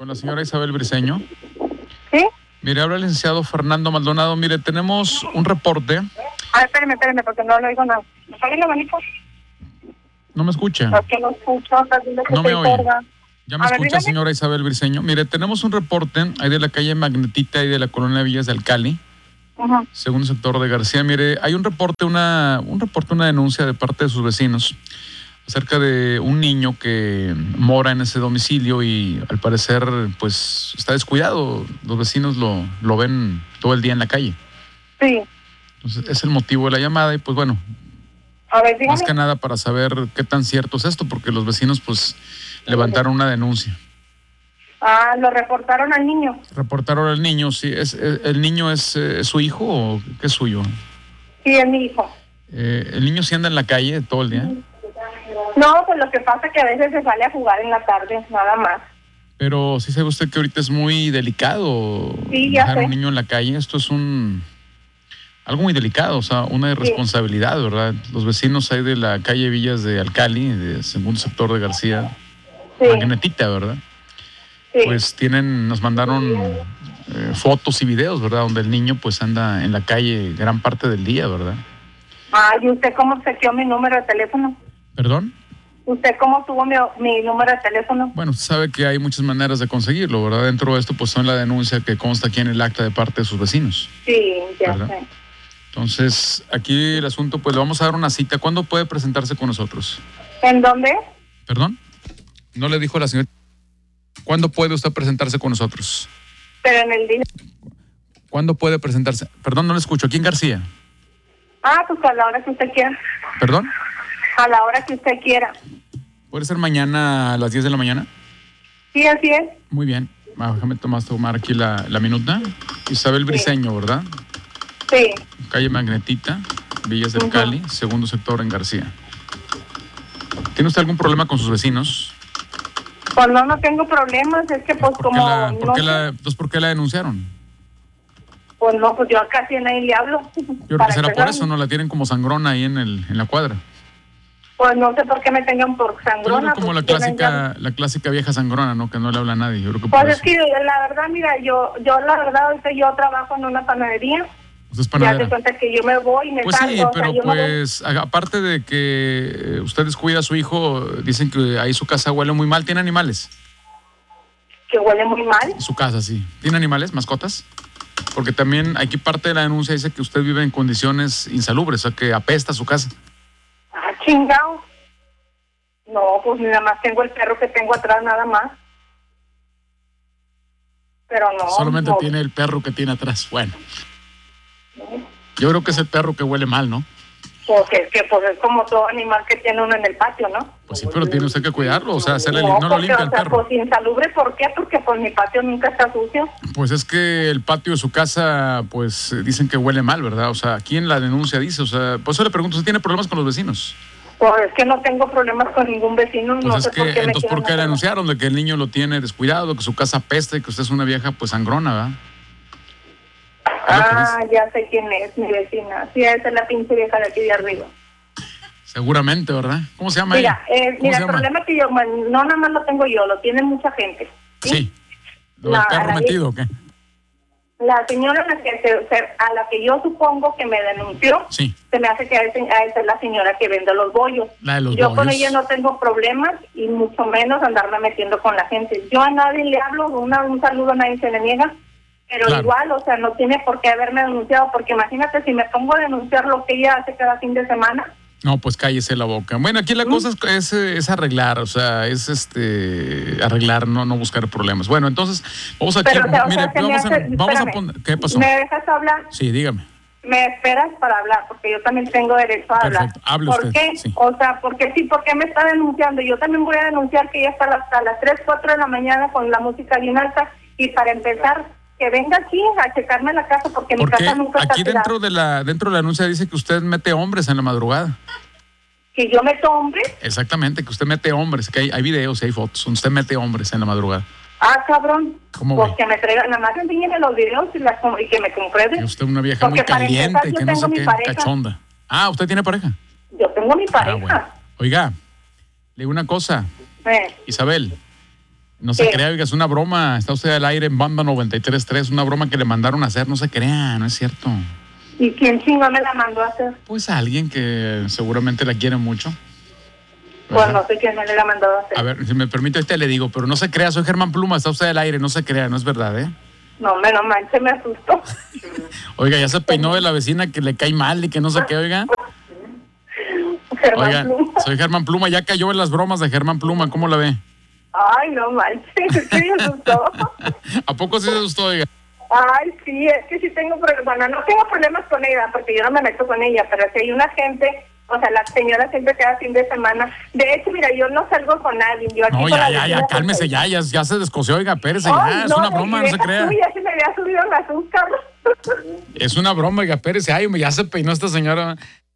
la señora Isabel Briceño. ¿Sí? Mire, habla el licenciado Fernando Maldonado. Mire, tenemos un reporte. A ver, espérame, porque no le oigo nada. ¿Me sale el abanico? No me escucha. Es que no escucho, dile que No me se oye. sorda. Ya me A ver, escucha, dígame. señora Isabel Briceño. Mire, tenemos un reporte ahí de la calle Magnetita y de la colonia Villas de Alcali, Ajá. segundo sector de García. Mire, hay un reporte, una denuncia de parte de sus vecinos acerca de un niño que mora en ese domicilio y al parecer pues está descuidado. Los vecinos lo ven todo el día en la calle. Sí. Entonces es el motivo de la llamada y pues bueno, A ver, dígame. más que nada para saber qué tan cierto es esto, porque los vecinos pues levantaron una denuncia. Ah, lo reportaron al niño. Reportaron al niño, sí. ¿El niño es su hijo o qué es suyo? Sí, es mi hijo. ¿El niño sí anda en la calle todo el día? No, pues lo que pasa es que a veces se sale a jugar en la tarde, nada más. Pero sí sabe usted que ahorita es muy delicado Sí, ya dejar a sé. un niño en la calle. Esto es algo muy delicado, o sea, una irresponsabilidad, ¿verdad? Los vecinos ahí de la calle Villas de Alcali, de segundo sector de García, Sí. Magnetita, ¿verdad? Sí. Pues nos mandaron fotos y videos, ¿verdad? Donde el niño pues anda en la calle gran parte del día, ¿verdad? Ah, ¿y usted cómo obsequió mi número de teléfono? ¿Perdón? ¿Usted cómo tuvo mi número de teléfono? Bueno, usted sabe que hay muchas maneras de conseguirlo, ¿verdad? Dentro de esto pues son la denuncia que consta aquí en el acta de parte de sus vecinos. Sí, ya ¿verdad? sé. Entonces, aquí el asunto, pues le vamos a dar una cita. ¿Cuándo puede presentarse con nosotros? ¿En dónde? ¿Perdón? No le dijo la señora. ¿Cuándo puede usted presentarse con nosotros? Pero en el día. ¿Cuándo puede presentarse? Perdón, no le escucho. ¿Aquí en García? Ah, pues a la hora que usted quiera. ¿Perdón? A la hora que usted quiera. ¿Puede ser mañana a las 10 de la mañana? Sí, así es. Muy bien. Déjame tomar aquí la minuta. Isabel Briceño, ¿verdad? Sí. Calle Magnetita, Villas del Cali, segundo sector en García. ¿Tiene usted algún problema con sus vecinos? Pues no tengo problemas, es que pues ¿Por qué la denunciaron? Pues no, pues yo casi a nadie le hablo. Yo creo que será por eso, ¿no? La tienen como sangrona ahí en la cuadra. Pues no sé por qué me tengan por sangrona. Como pues, la clásica vieja sangrona, ¿no? Que no le habla a nadie. Yo creo que pues por es eso. que la verdad, mira, yo la verdad ahorita yo trabajo en una panadería. Usted es Ya panadera. te cuenta que yo me voy y me Pues salgo. sí, o pero sea, yo no voy. pues aparte de que usted descuida a su hijo, dicen que ahí su casa huele muy mal. ¿Tiene animales? Que huele muy mal. Su casa, sí. ¿Tiene animales, mascotas? Porque también aquí parte de la denuncia dice que usted vive en condiciones insalubres, o sea, que apesta su casa. Ah, chingado. No, pues nada más tengo el perro que tengo atrás, nada más. Pero no. Solamente no. tiene el perro que tiene atrás. Bueno. Yo creo que es el perro que huele mal, ¿no? Porque es que pues es como todo animal que tiene uno en el patio, ¿no? Pues sí, pero tiene usted que cuidarlo, o sea, no lo porque, limpia el perro. Pues insalubre, ¿por qué? Porque pues mi patio nunca está sucio. Pues es que el patio de su casa, pues dicen que huele mal, ¿verdad? O sea, aquí en la denuncia dice, o sea, por eso le pregunto, ¿usted tiene problemas con los vecinos? Pues es que no tengo problemas con ningún vecino, Pues no es sé que, por qué entonces, ¿por qué le hacer. anunciaron de que el niño lo tiene descuidado, que su casa apesta y que usted es una vieja, pues, sangrona, ¿verdad? Ya sé quién es, mi vecina. Sí, esa es la pinche vieja de aquí de arriba. Seguramente, ¿verdad? ¿Cómo se llama Mira, ella? el problema es que yo, no nada más lo tengo yo, lo tiene mucha gente. Sí. ¿Lo del perro metido o qué? La señora a la que yo supongo que me denunció, sí. Se me hace que a esa es la señora que vende los bollos. La de los yo bollos. Con ella no tengo problemas y mucho menos andarme metiendo con la gente. Yo a nadie le hablo, un saludo a nadie se le niega, pero claro. Igual, o sea, no tiene por qué haberme denunciado, porque imagínate si me pongo a denunciar lo que ella hace cada fin de semana. No, pues cállese la boca. Bueno, aquí la cosa es arreglar, o sea, es arreglar, no buscar problemas. Bueno, entonces, vamos a... vamos a poner... ¿Qué pasó? ¿Me dejas hablar? Sí, dígame. Me esperas para hablar, porque yo también tengo derecho a hablar. Perfecto, hable ¿Por usted. qué? Sí. O sea, ¿por qué me está denunciando? Yo también voy a denunciar que ella está hasta las 3, 4 de la mañana con la música bien alta, y para empezar, que venga aquí a checarme la casa, porque mi casa nunca está aquí dentro de la denuncia dice que usted mete hombres en la madrugada. ¿Que yo meto hombres? Exactamente, que usted mete hombres, que hay videos y hay fotos, usted mete hombres en la madrugada. Ah, cabrón. ¿Cómo pues ve? que me traiga, nada más envíñeme los videos y que me compruebe. Que usted es una vieja muy caliente, y que no sé qué, cachonda. Ah, ¿usted tiene pareja? Yo tengo mi pareja. Bueno. Oiga, le digo una cosa, Isabel. No se crea, oiga, es una broma. Está usted al aire en Banda 93.3, una broma que le mandaron a hacer, no se crea, no es cierto. ¿Y quién chingón me la mandó a hacer? Pues alguien que seguramente la quiere mucho. Pues no sé quién me la mandó a hacer. A ver, si me permite, ahorita le digo, pero no se crea, soy Germán Pluma, está usted al aire, no se crea, no es verdad, ¿eh? No, menos manche, me asustó. Oiga, ya se peinó de la vecina que le cae mal y que no sé qué, oiga. Germán Oiga, Pluma. soy Germán Pluma, ya cayó en las bromas de Germán Pluma, ¿cómo la ve? Ay, no manches, sí me asustó. ¿A poco sí se asustó, oiga? Ay, sí, es que sí tengo problemas. Bueno, no tengo problemas con ella, porque yo no me meto con ella, pero si hay una gente, o sea, la señora siempre queda fin de semana. De hecho, mira, yo no salgo con nadie. Yo aquí No, con ya, la vecina cálmese, que- ya se descoció, oiga, espérese, Ay, ya, es una broma, no se deja crea. tú, ya se me había subido el azúcar. Es una broma, oiga, espérese, ay, ya se peinó esta señora.